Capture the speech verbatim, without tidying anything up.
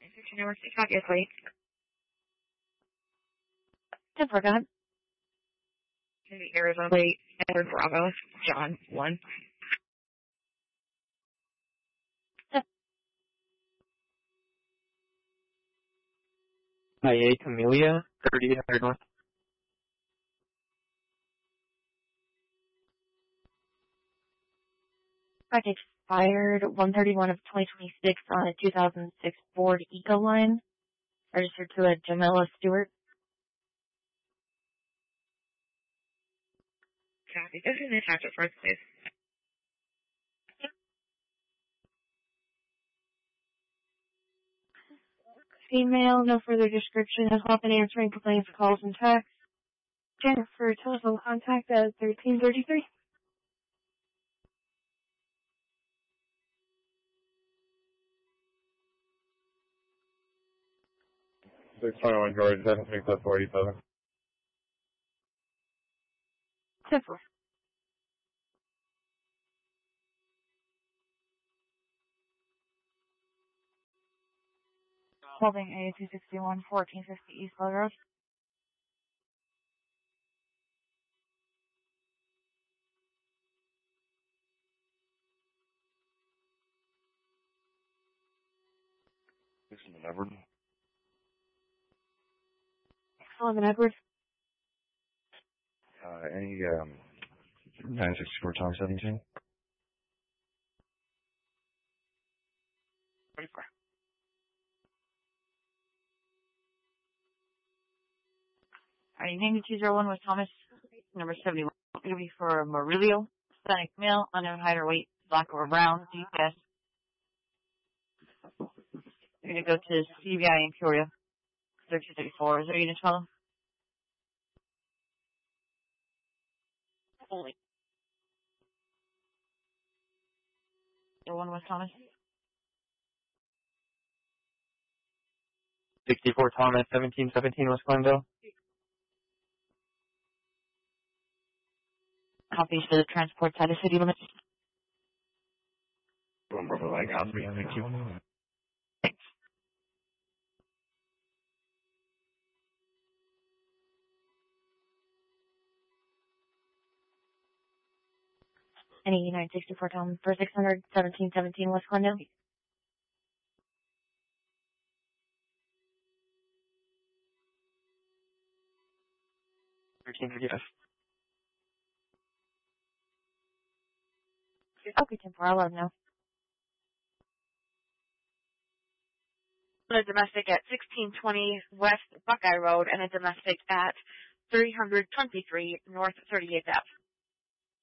Searching number six, obviously. ten four, go ahead. In the Arizona plate, Edward Bravo, John, one. I A Camellia, thirty-eight hundred North. Project expired one thirty-one of twenty twenty-six on a two thousand six Ford Ecoline, registered to a Jamila Stewart. Copy. This is the attachment first, please. Female, no further description, has not been answering complaints, calls, and texts. Jennifer, telephone contact at thirteen thirty-three. six twenty-one George, seven six forty-seven. ten four. Holding A two sixty-one, fourteen fifty East Low Road. This is an Edward. eleven Edwards. Uh, any, um, nine sixty-four Tom seventeen? thirty-four. Alright, name two zero one was Thomas, number seventy-one. It'll be for Murillo, Hispanic male, unknown height or weight, black or brown, G P S. You're going to go to C B I in Peoria, thirteen thirty-four. Is there unit twelve? Holy. The one was Thomas? sixty-four Thomas, seventeen seventeen West Glendale. Copies for the transport side of city limits. One brother, like, I'll be on the queue. Thanks. Any nine sixty-four Tom for six hundred, seventeen seventeen West Glendale. thirteen fifty-five. Okay, ten four, I'll let him know. A domestic at sixteen twenty West Buckeye Road and a domestic at three twenty-three North thirty-eighth Avenue.